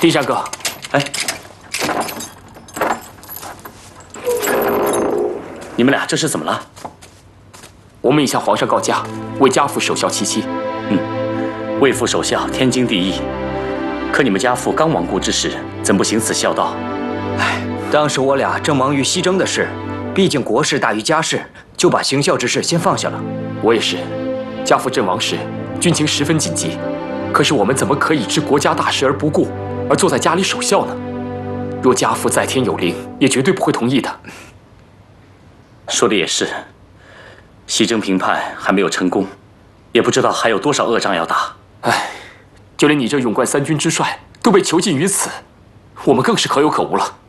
丁山哥， 哎，你们俩这是怎么了？ 我们已向皇上告假，为家父守孝七七。 为父守孝，天经地义。可你们家父刚亡故之时，怎不行此孝道？ 哎，当时我俩正忙于西征的事，毕竟国事大于家事，就把行孝之事先放下了。 我也是，家父阵亡时，军情十分紧急，可是我们怎么可以置国家大事而不顾，而坐在家里守孝呢？若家父在天有灵，也绝对不会同意的。 说的也是，西征平叛还没有成功，也不知道还有多少恶仗要打。 唉，就连你这勇冠3军之帅都被囚禁于此，我们更是可有可无了。